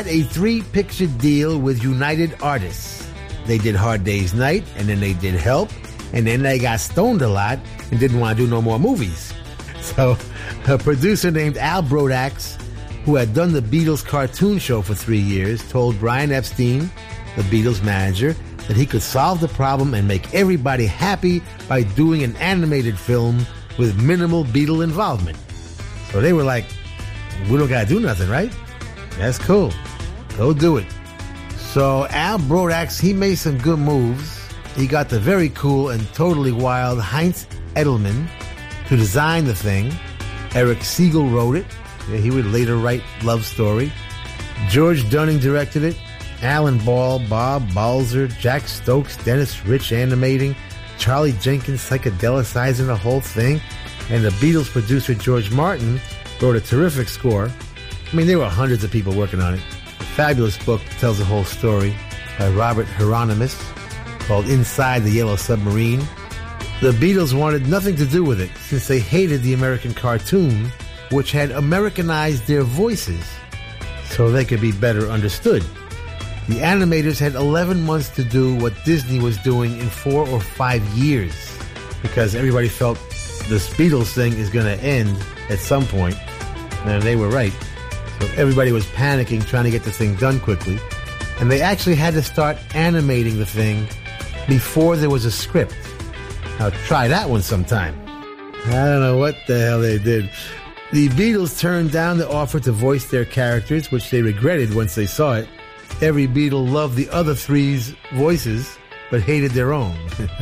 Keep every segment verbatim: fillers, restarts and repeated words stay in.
a three-picture deal with United Artists. They did Hard Day's Night, and then they did Help, and then they got stoned a lot and didn't want to do no more movies. So a producer named Al Brodax, who had done the Beatles cartoon show for three years, told Brian Epstein, the Beatles manager, that he could solve the problem and make everybody happy by doing an animated film with minimal Beatle involvement. So they were like, we don't got to do nothing, right? That's cool. Go do it. So Al Brodax, he made some good moves. He got the very cool and totally wild Heinz Edelman to design the thing. Eric Siegel wrote it. He would later write Love Story. George Dunning directed it. Alan Ball, Bob Balzer, Jack Stokes, Dennis Rich animating, Charlie Jenkins psychedelicizing the whole thing, and the Beatles producer George Martin wrote a terrific score. I mean, there were hundreds of people working on it. A fabulous book tells the whole story by Robert Hieronymus called Inside the Yellow Submarine. The Beatles wanted nothing to do with it since they hated the American cartoon, which had Americanized their voices so they could be better understood. The animators had eleven months to do what Disney was doing in four or five years because everybody felt this Beatles thing is going to end at some point, and they were right. So everybody was panicking, trying to get the thing done quickly, and they actually had to start animating the thing before there was a script. Now try that one sometime. I don't know what the hell they did. The Beatles turned down the offer to voice their characters, which they regretted once they saw it. Every Beatle loved the other three's voices, but hated their own.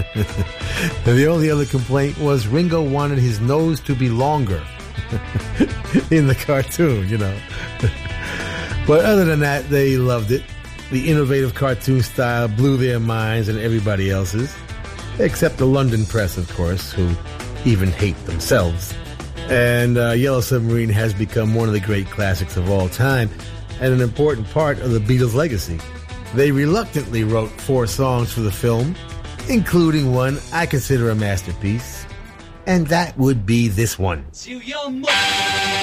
The only other complaint was Ringo wanted his nose to be longer in the cartoon, you know. But other than that, they loved it. The innovative cartoon style blew their minds and everybody else's, except the London press, of course, who even hate themselves. And uh, Yellow Submarine has become one of the great classics of all time, and an important part of the Beatles' legacy. They reluctantly wrote four songs for the film, including one I consider a masterpiece, and that would be this one.